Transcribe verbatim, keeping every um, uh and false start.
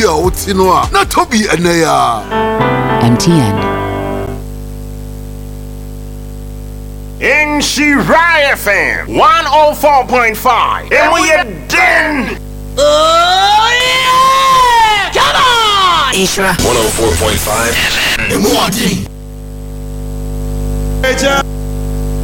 Ya utinoa na Toby Anaya. M T N. In Shirai F M one oh four point five. And we are done. Oh yeah! Come on! Isra one oh four point five. The morning. Eja